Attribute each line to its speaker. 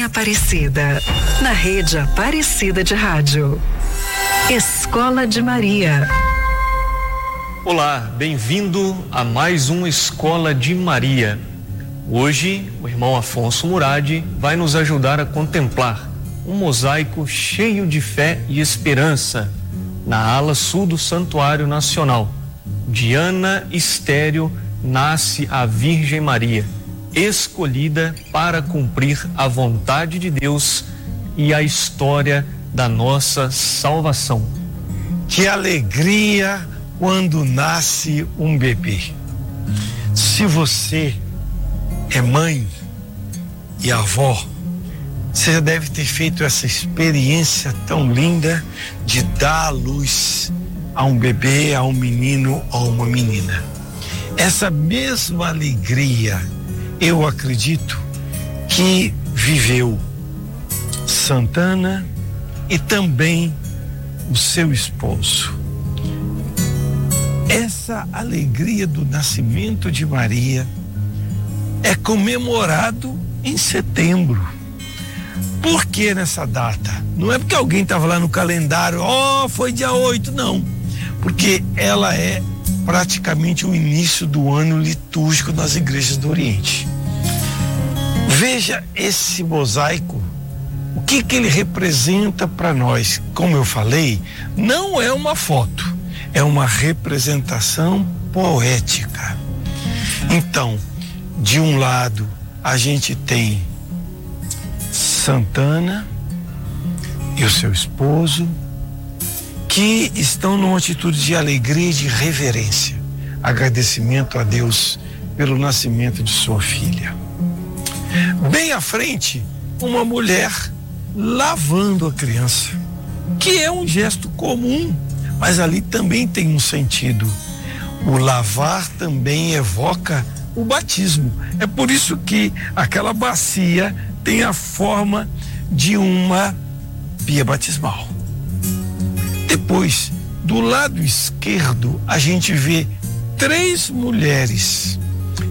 Speaker 1: Aparecida, na Rede Aparecida de Rádio. Escola de Maria.
Speaker 2: Olá, bem-vindo a mais uma Escola de Maria. Hoje, o irmão Afonso Murad vai nos ajudar a contemplar um mosaico cheio de fé e esperança na ala sul do Santuário Nacional. Diana Estéreo nasce a Virgem Maria, escolhida para cumprir a vontade de Deus e a história da nossa salvação.
Speaker 3: Que alegria quando nasce um bebê. Se você é mãe e avó, você já deve ter feito essa experiência tão linda de dar à luz a um bebê, a um menino ou uma menina. Essa mesma alegria, eu acredito que viveu Santana e também o seu esposo. Essa alegria do nascimento de Maria é comemorado em setembro. Por que nessa data? Não é porque alguém estava lá no calendário, foi dia 8, não. Porque ela é praticamente o início do ano litúrgico nas igrejas do Oriente. Veja esse mosaico, o que ele representa para nós. Como eu falei, não é uma foto, é uma representação poética. Então, de um lado, a gente tem Santana e o seu esposo, que estão numa atitude de alegria e de reverência, agradecimento a Deus pelo nascimento de sua filha. Bem à frente, uma mulher lavando a criança, que é um gesto comum, mas ali também tem um sentido. O lavar também evoca o batismo. É por isso que aquela bacia tem a forma de uma pia batismal. Depois, do lado esquerdo, a gente vê 3 mulheres